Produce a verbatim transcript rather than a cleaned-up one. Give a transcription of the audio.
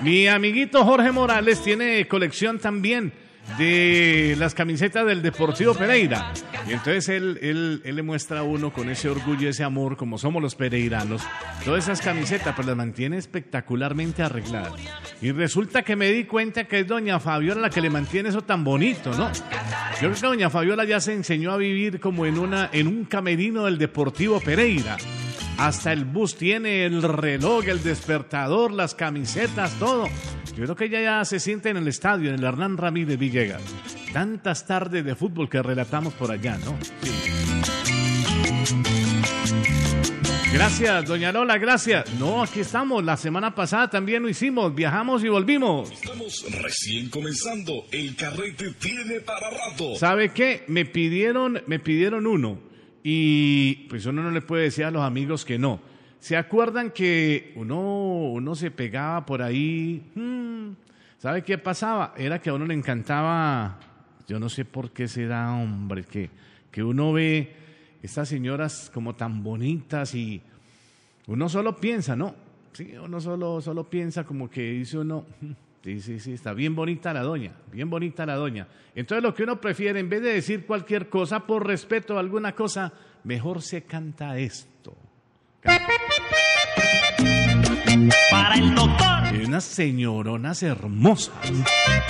Mi amiguito Jorge Morales tiene colección también de las camisetas del Deportivo Pereira. Y entonces él, él, él le muestra a uno con ese orgullo, ese amor, como somos los pereiranos, todas esas camisetas, pues las mantiene espectacularmente arregladas. Y resulta que me di cuenta que es doña Fabiola la que le mantiene eso tan bonito, ¿no? Yo creo que doña Fabiola ya se enseñó a vivir como en, una, en un camerino del Deportivo Pereira. Hasta el bus tiene, el reloj, el despertador, las camisetas, todo. Yo creo que ella ya se siente en el estadio, en el Hernán Ramírez Villegas. Tantas tardes de fútbol que relatamos por allá, ¿no? Sí. Gracias, doña Lola, gracias. No, aquí estamos. La semana pasada también lo hicimos. Viajamos y volvimos. Estamos recién comenzando. El carrete tiene para rato. ¿Sabe qué? Me pidieron, me pidieron uno. Y pues uno no le puede decir a los amigos que no. ¿Se acuerdan que uno, uno se pegaba por ahí? Hmm, ¿sabe qué pasaba? Era que a uno le encantaba, yo no sé por qué se da, hombre, que, que uno ve estas señoras como tan bonitas y uno solo piensa, ¿no? Sí, uno solo, solo piensa como que dice uno, sí, sí, sí, está bien bonita la doña, bien bonita la doña. Entonces lo que uno prefiere, en vez de decir cualquier cosa, por respeto a alguna cosa, mejor se canta esto. Para el doctor. Y unas señoronas hermosas.